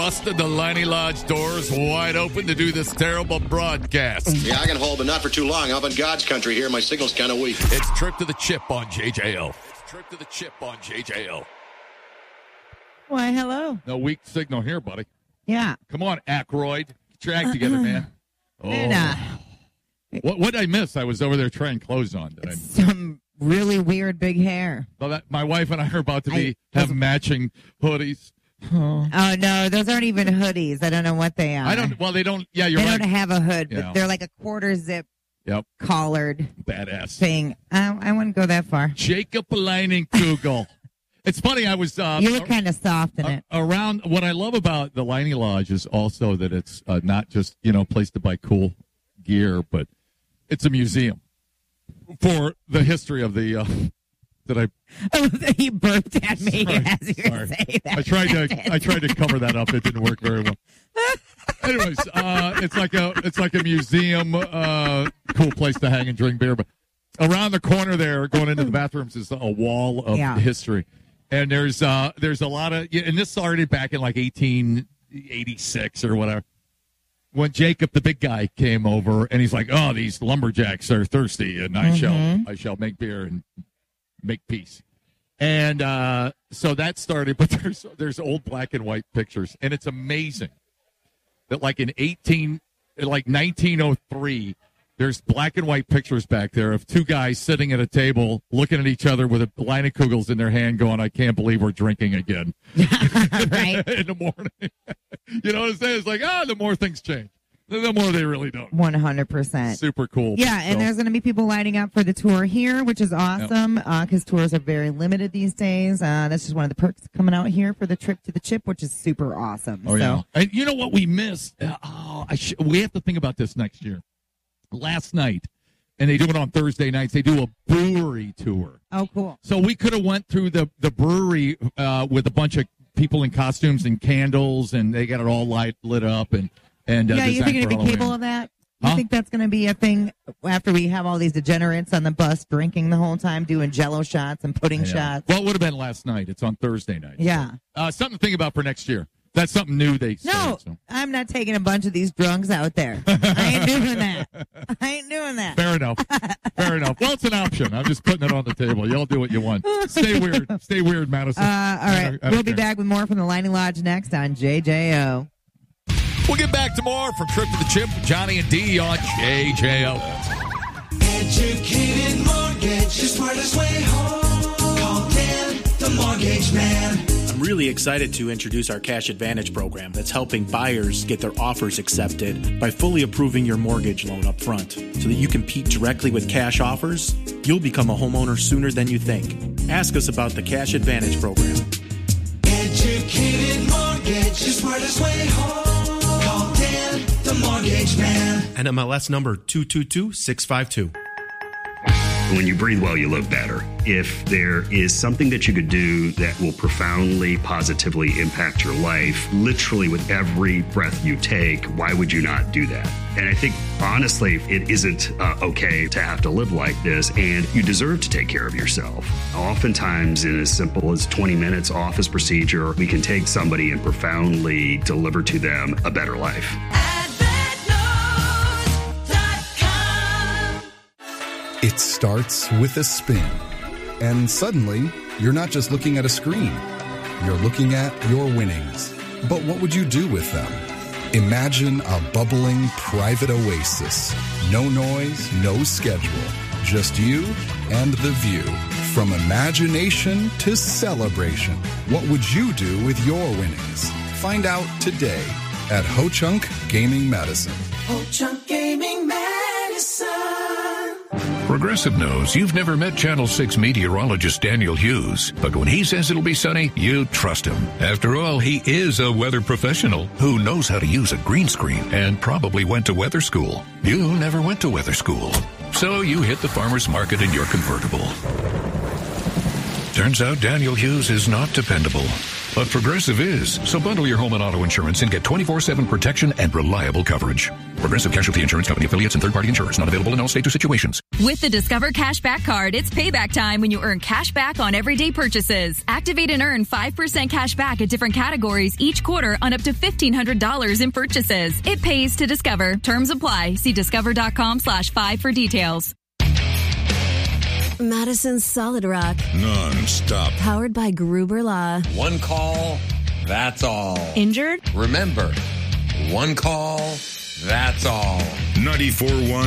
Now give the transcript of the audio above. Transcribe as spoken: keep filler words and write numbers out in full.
busted the Liney Lodge doors wide open to do this terrible broadcast. Yeah, I can hold, but not for too long. I'm in God's country here. My signal's kind of weak. It's Trip to the Chip on J J O. It's Trip to the Chip on J J O. Why, hello. No weak signal here, buddy. Yeah. Come on, Aykroyd. Get your act together, man. Oh. And, uh, what what did I miss? I was over there trying clothes on. Did I miss? Some really weird big hair. Well, that, my wife and I are about to be I, have matching hoodies. Oh. oh, no, those aren't even hoodies. I don't know what they are. I don't, well, they don't, yeah, you're they right. They don't have a hood, but yeah. they're like a quarter zip yep. collared badass thing. I, I wouldn't go that far. Jacob Leinenkugel. It's funny, I was... Uh, you look kind of soft in uh, it. Around, what I love about the Liney Lodge is also that it's uh, not just, you know, a place to buy cool gear, but it's a museum for the history of the... Uh, Did I? Oh, he burped at me sorry, as you were saying that. I tried to. I tried to cover that up. It didn't work very well. Anyways, uh, it's like a. It's like a museum. Uh, cool place to hang and drink beer. But around the corner there, going into the bathrooms, is a wall of yeah. history, and there's uh, there's a lot of. And this started back in like eighteen eighty-six or whatever. When Jacob, the big guy, came over, and he's like, "Oh, these lumberjacks are thirsty, and I mm-hmm. shall, I shall make beer and." Make peace. And uh, so that started, but there's there's old black and white pictures, and it's amazing that like in eighteen, like nineteen oh three, there's black and white pictures back there of two guys sitting at a table looking at each other with a Leinenkugels in their hand going, I can't believe we're drinking again. Right. In the morning. You know what I'm saying? It's like, ah, the more things change. The more they really don't. one hundred percent. Super cool. Yeah, and so. There's going to be people lining up for the tour here, which is awesome because yep. uh, tours are very limited these days. Uh, that's just one of the perks coming out here for the Trip to the Chip, which is super awesome. Oh, so. yeah. And you know what we missed? Uh, oh, I sh- we have to think about this next year. Last night, and they do it on Thursday nights, they do a brewery tour. Oh, cool. So we could have went through the, the brewery uh, with a bunch of people in costumes and candles, and they got it all light lit up and And, uh, yeah, you think it'd be capable of that? You huh? think that's going to be a thing after we have all these degenerates on the bus drinking the whole time, doing Jello shots and pudding yeah. shots? Well, it would have been last night. It's on Thursday night. Yeah. So. Uh, something to think about for next year. That's something new they No, started, so. I'm not taking a bunch of these drunks out there. I ain't doing that. I ain't doing that. Fair enough. Fair enough. Well, it's an option. I'm just putting it on the table. Y'all do what you want. Stay weird. Stay weird, Madison. Uh, all right. I, I we'll be care. back with more from the Liney Lodge next on J J O. We'll get back to more from Trip to the Chip with Johnny and D on J J O. Educated mortgage, the smartest way home. Call Dan, the mortgage man. I'm really excited to introduce our Cash Advantage program that's helping buyers get their offers accepted by fully approving your mortgage loan up front. So that you compete directly with cash offers, you'll become a homeowner sooner than you think. Ask us about the Cash Advantage program. Educated mortgage, the smartest way home. Call Dan, the mortgage man. N M L S number two two two six five two. When you breathe well, you live better. If there is something that you could do that will profoundly, positively impact your life, literally with every breath you take, why would you not do that? And I think, honestly, it isn't uh, okay to have to live like this, and you deserve to take care of yourself. Oftentimes, in as simple as twenty minutes office procedure, we can take somebody and profoundly deliver to them a better life. It starts with a spin, and suddenly, you're not just looking at a screen. You're looking at your winnings. But what would you do with them? Imagine a bubbling private oasis. No noise, no schedule. Just you and the view. From imagination to celebration. What would you do with your winnings? Find out today at Ho-Chunk Gaming Medicine. Ho-Chunk Gaming Medicine. Progressive knows you've never met Channel six meteorologist Daniel Hughes, but when he says it'll be sunny, you trust him. After all, he is a weather professional who knows how to use a green screen and probably went to weather school. You never went to weather school, so you hit the farmer's market in your convertible. Turns out Daniel Hughes is not dependable, but Progressive is. So bundle your home and auto insurance and get twenty-four seven protection and reliable coverage. Progressive Casualty Insurance Company affiliates and third-party insurers not available in all states or situations. With the Discover Cashback Card, it's payback time when you earn cash back on everyday purchases. Activate and earn five percent cash back at different categories each quarter on up to fifteen hundred dollars in purchases. It pays to Discover. Terms apply. See discover.com slash five for details. Madison's Solid Rock. Non-stop. Powered by Gruber Law. One call, that's all. Injured? Remember, one call, that's all. ninety-four point one